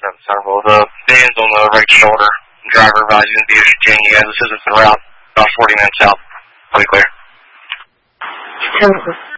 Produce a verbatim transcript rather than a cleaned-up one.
seven Centerville. The van's on the right shoulder. Driver advising to be Virginia. You guys, this isn't the route. About forty minutes out. Pretty clear. Centerville.